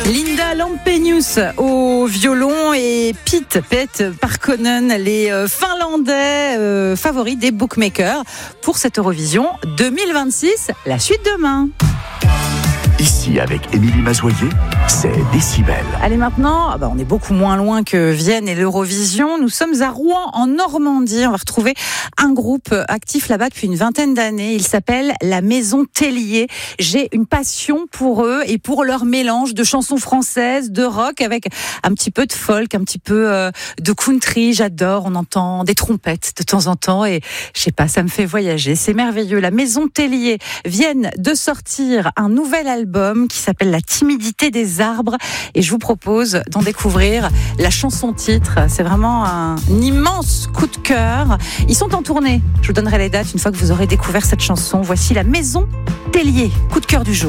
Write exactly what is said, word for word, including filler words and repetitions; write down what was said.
Linda Lampenius au violon et Pete, Pete Parkkonen, les euh, Finlandais euh, favoris des bookmakers pour cette Eurovision deux mille vingt-six. La suite demain. Ici, avec Émilie Mazoyer, c'est Décibel. Allez maintenant, ah bah on est beaucoup moins loin que Vienne et l'Eurovision. Nous sommes à Rouen, en Normandie. On va retrouver un groupe actif là-bas depuis une vingtaine d'années. Il s'appelle La Maison Tellier. J'ai une passion pour eux et pour leur mélange de chansons françaises, de rock, avec un petit peu de folk, un petit peu euh, de country. J'adore, on entend des trompettes de temps en temps et je sais pas, ça me fait voyager. C'est merveilleux. La Maison Tellier viennent de sortir un nouvel album qui s'appelle La timidité des arbres et je vous propose d'en découvrir la chanson titre. C'est vraiment un immense coup de cœur. Ils sont en tournée. Je vous donnerai les dates une fois que vous aurez découvert cette chanson. Voici La Maison Tellier, coup de cœur du jour.